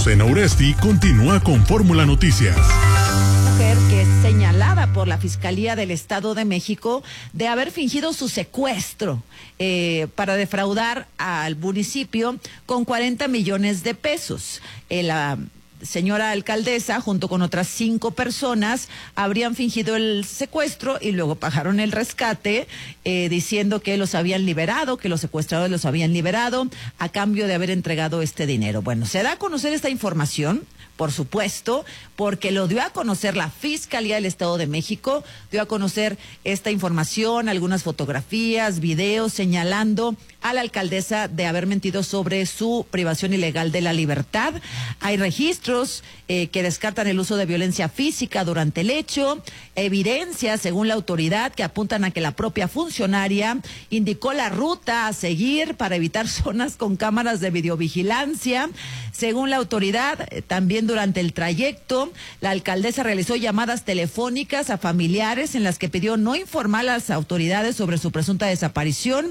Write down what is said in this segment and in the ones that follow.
Azucena Uresti continúa con Fórmula Noticias. Mujer que es señalada por la Fiscalía del Estado de México de haber fingido su secuestro para defraudar al municipio con 40 millones de pesos. La señora alcaldesa, junto con otras 5 personas, habrían fingido el secuestro y luego pagaron el rescate, diciendo que los habían liberado, que los secuestradores los habían liberado a cambio de haber entregado este dinero. Bueno, se da a conocer esta información, por supuesto, porque lo dio a conocer la Fiscalía del Estado de México, dio a conocer esta información, algunas fotografías, videos, señalando a la alcaldesa de haber mentido sobre su privación ilegal de la libertad. Hay registros que descartan el uso de violencia física durante el hecho, evidencias, según la autoridad, que apuntan a que la propia funcionaria indicó la ruta a seguir para evitar zonas con cámaras de videovigilancia. Según la autoridad, también durante el trayecto, la alcaldesa realizó llamadas telefónicas a familiares en las que pidió no informar a las autoridades sobre su presunta desaparición.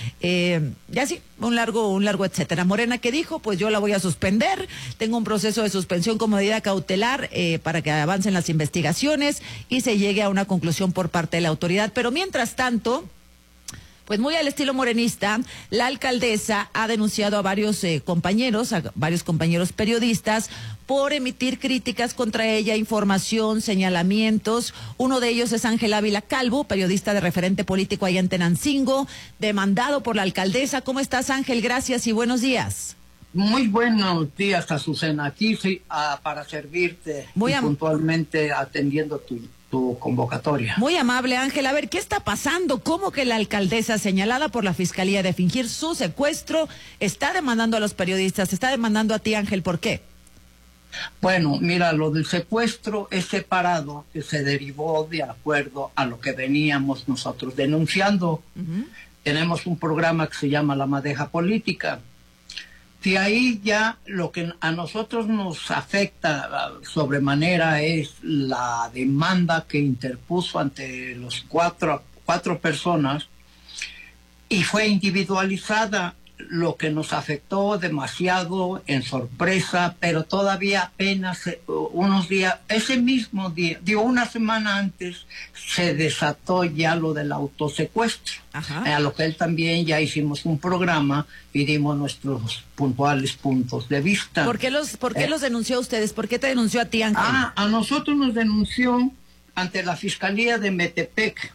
Y así, un largo etcétera. Morena, ¿qué dijo? Pues yo la voy a suspender. Tengo un proceso de suspensión como medida cautelar para que avancen las investigaciones y se llegue a una conclusión por parte de la autoridad. Pero mientras tanto, pues muy al estilo morenista, la alcaldesa ha denunciado a varios compañeros periodistas por emitir críticas contra ella, información, señalamientos. Uno de ellos es Ángel Ávila Calvo, periodista de Referente Político allá en Tenancingo, demandado por la alcaldesa. ¿Cómo estás, Ángel? Gracias y buenos días. Muy buenos días, Azucena. Aquí sí, para servirte puntualmente atendiendo tu convocatoria. Muy amable, Ángel. A ver, ¿qué está pasando? ¿Cómo que la alcaldesa, señalada por la Fiscalía de fingir su secuestro, está demandando a los periodistas, está demandando a ti, Ángel? ¿Por qué? Bueno, mira, lo del secuestro es separado, que se derivó de acuerdo a lo que veníamos nosotros denunciando. Tenemos un programa que se llama La Madeja Política. De ahí ya lo que a nosotros nos afecta sobremanera es la demanda que interpuso ante los cuatro personas y fue individualizada, lo que nos afectó demasiado en sorpresa, pero todavía apenas unos días, ese mismo día, una semana antes, se desató ya lo del autosecuestro. A lo que él también ya hicimos un programa y dimos nuestros puntuales puntos de vista. ¿Por qué los denunció a ustedes? ¿Por qué te denunció a ti, Ángel? A nosotros nos denunció ante la Fiscalía de Metepec,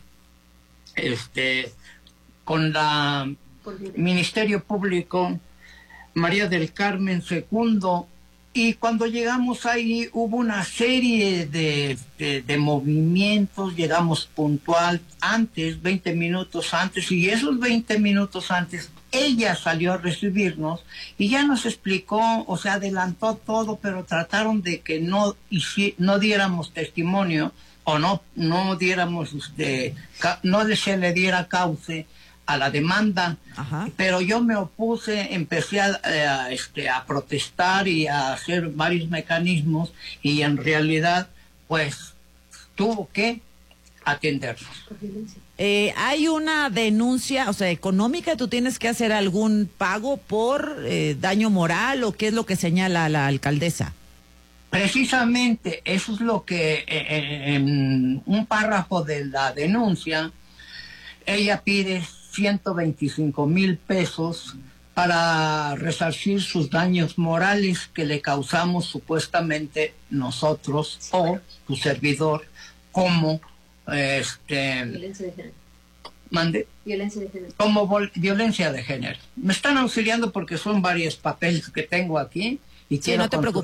con la Ministerio Público, María del Carmen Segundo, y cuando llegamos ahí hubo una serie de movimientos. Llegamos puntual antes, 20 minutos antes, y esos 20 minutos antes ella salió a recibirnos y ya nos explicó, o sea, adelantó todo, pero trataron de que no diéramos testimonio o no diéramos, no se le diera cauce a la demanda. Pero yo me opuse, empecé a protestar y a hacer varios mecanismos, y en realidad pues tuvo que atendernos. Hay una denuncia, o sea, económica. ¿Tú tienes que hacer algún pago por daño moral, o qué es lo que señala la alcaldesa? Precisamente eso es lo que en un párrafo de la denuncia ella pide 125,000 pesos para resarcir sus daños morales que le causamos supuestamente nosotros o tu servidor como violencia de género. Violencia de género. Como violencia de género. Me están auxiliando porque son varios papeles que tengo aquí y sí, no te preocupes.